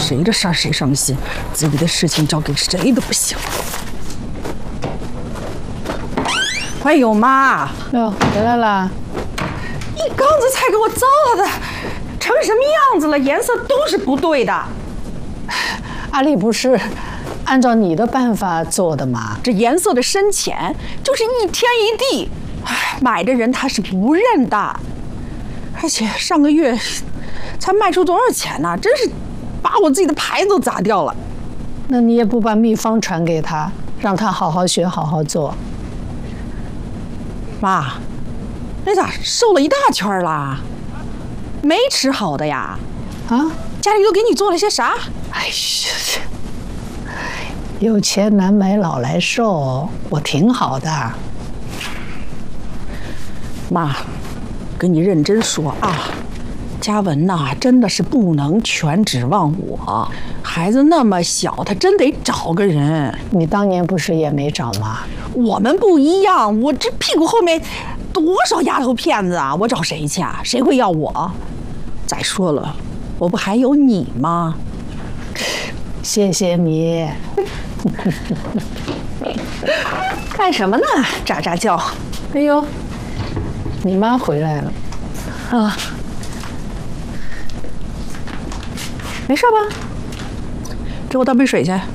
谁的事儿谁上心，自己的事情交给谁都不行。哎呦妈！ 哟，回来啦！ 一缸子菜给我糟蹋的成什么样子了？颜色都是不对的。 阿丽不是按照你的办法做的吗？ 这颜色的深浅就是一天一地，买的人他是不认的。而且上个月才卖出多少钱呢？真是把我自己的牌子都砸掉了。 那你也不把秘方传给他，让他好好学，好好做。 妈，你咋瘦了一大圈啦？没吃好的呀？ 啊？ 家里都给你做了些啥？ 哎呀，有钱难买老来瘦，我挺好的。 妈，跟你认真说啊，嘉文呐，真的是不能全指望我。孩子那么小，他真得找个人。 你当年不是也没找吗？ 我们不一样，我这屁股后面多少丫头片子啊！我找谁去啊？谁会要我？再说了，我不还有你吗？ 谢谢你。 干什么呢？喳喳叫。 哎呦，你妈回来了。 啊，没事吧？给我倒杯水去。